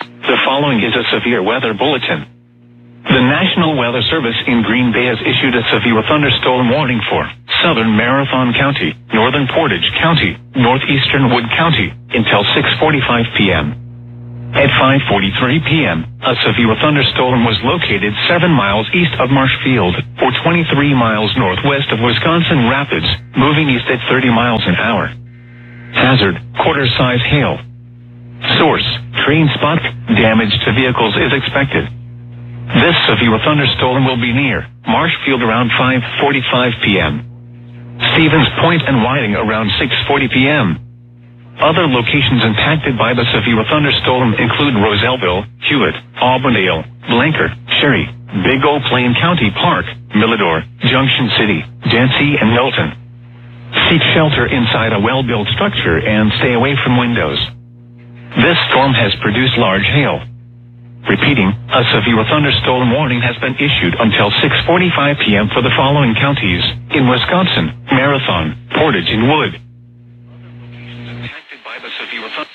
The following is a severe weather bulletin. The National Weather Service in Green Bay has issued a severe thunderstorm warning for southern Marathon County, northern Portage County, northeastern Wood County until 6:45 p.m. At 5:43 p.m., a severe thunderstorm was located 7 miles east of Marshfield, or 23 miles northwest of Wisconsin Rapids, moving east at 30 miles an hour. Hazard, quarter-size hail. Source, train spot, damage to vehicles is expected. This severe thunderstorm will be near Marshfield around 5:45 p.m. Stevens Point and Whiting around 6:40 p.m. Other locations impacted by the severe thunderstorm include Roselleville, Hewitt, Auburndale, Blanker, Sherry, Big O Plain County Park, Millador, Junction City, Dancy, and Milton. Seek shelter inside a well-built structure and stay away from windows. This storm has produced large hail. Repeating, a severe thunderstorm warning has been issued until 6:45 p.m. for the following counties in Wisconsin: Marathon, Portage, and Wood. Other locations impacted by the severe thunderstorm